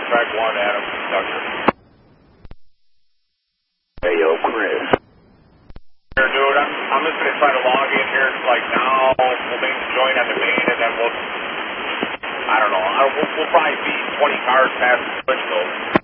track 1, Adam, conductor. Hey, yo, Chris. Here, dude, I'm just going to try to log in here, like, now. We'll make the join on the main, and then we'll, I don't know, we'll probably be 20 cars past the switch, though.